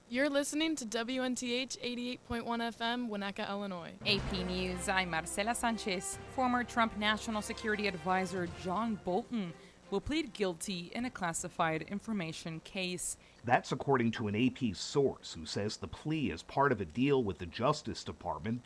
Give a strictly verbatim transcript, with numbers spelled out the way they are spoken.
You're listening to W N T H eighty-eight point one F M, Winnetka, Illinois. A P News, I'm Marcela Sanchez. Former Trump National Security Advisor John Bolton will plead guilty in a classified information case. That's according to an A P source who says the plea is part of a deal with the Justice Department